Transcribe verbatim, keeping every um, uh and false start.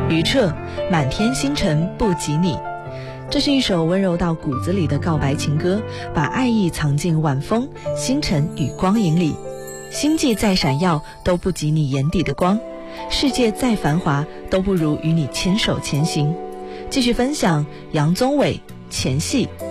余彻，满天星辰不及你。这是一首温柔到骨子里的告白情歌，把爱意藏进晚风、星辰与光影里。星际再闪耀，都不及你眼底的光；世界再繁华，都不如与你牵手前行。继续分享杨宗纬《前戏》。